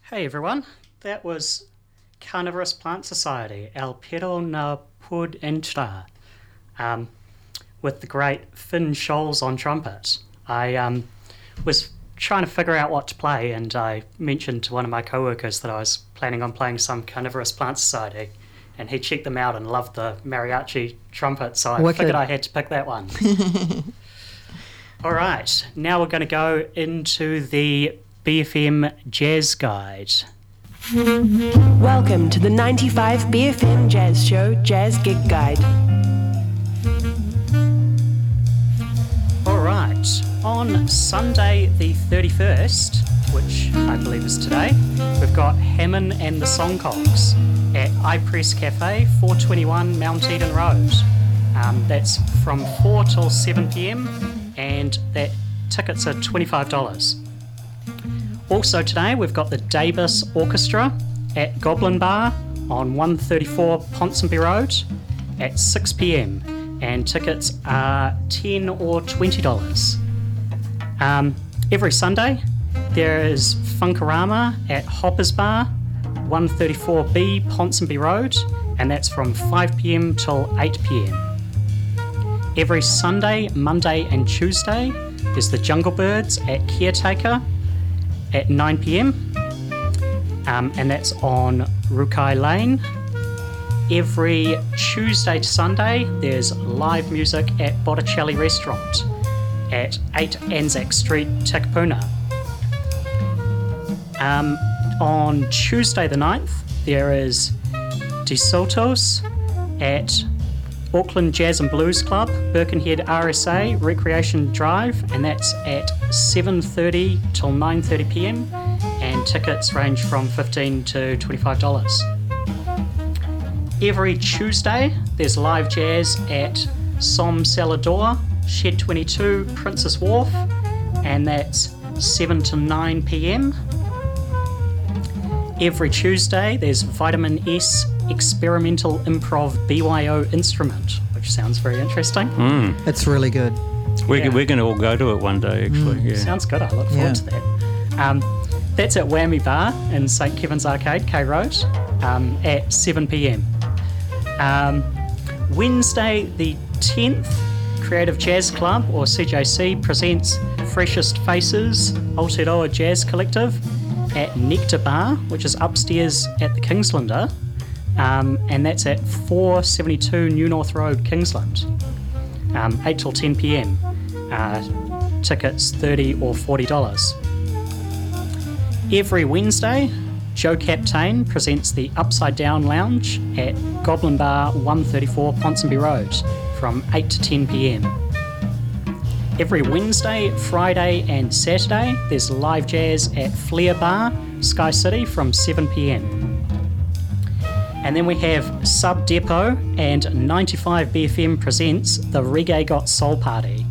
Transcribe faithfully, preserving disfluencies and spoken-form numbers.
Hey everyone, that was Carnivorous Plant Society, El Pero na Pud Entra, um, with the great Finn Scholes on trumpet. I um, was trying to figure out what to play, and I mentioned to one of my co-workers that I was planning on playing some Carnivorous Plant Society, and he checked them out and loved the mariachi trumpet, so I Wicked. figured I had to pick that one. All right, now we're going to go into the B F M Jazz Guide. Welcome to the ninety-five B F M Jazz Show Jazz Gig Guide. All right, on Sunday the thirty-first, which I believe is today, we've got Hammond and the Songcogs at iPress Cafe, four twenty-one Mount Eden Road. Um, that's from four till seven p.m, and that tickets are twenty-five dollars. Also today we've got the Davis Orchestra at Goblin Bar on one thirty-four Ponsonby Road at six p.m, and tickets are ten dollars or twenty dollars. Um, every Sunday there is Funkarama at Hoppers Bar, one thirty-four B Ponsonby Road, and that's from five p.m till eight p.m. Every Sunday, Monday and Tuesday there's the Jungle Birds at Caretaker at nine p.m, um, and that's on Rukai Lane. Every Tuesday to Sunday there's live music at Botticelli Restaurant at eight Anzac Street, Takapuna. Um, on Tuesday the ninth there is De Soto's at Auckland Jazz and Blues Club, Birkenhead R S A, Recreation Drive, and that's at seven thirty till nine thirty p.m, and tickets range from fifteen dollars to twenty-five dollars. Every Tuesday there's live jazz at Som Salador, Shed twenty-two, Princess Wharf, and that's seven to nine p.m. Every Tuesday there's Vitamin S Experimental Improv B Y O Instrument, which sounds very interesting. Mm. It's really good. We're, Yeah. we're going to all go to it one day, actually. Yeah. Sounds good, I look forward Yeah. to that. Um, that's at Whammy Bar in St Kevin's Arcade, K Road, um, at seven p.m. Um, Wednesday the tenth, Creative Jazz Club, or C J C, presents Freshest Faces Aotearoa Jazz Collective at Nectar Bar, which is upstairs at the Kingslander, um, and that's at four seventy-two New North Road, Kingsland, um, eight till ten p.m. Uh, tickets thirty dollars or forty dollars. Every Wednesday, Joe Captain presents the Upside Down Lounge at Goblin Bar, one thirty-four Ponsonby Road, from eight to ten p.m. Every Wednesday, Friday and Saturday there's live jazz at Flair Bar, Sky City, from seven p.m. And then we have Sub Depot and ninety-five B F M presents the Reggae Got Soul Party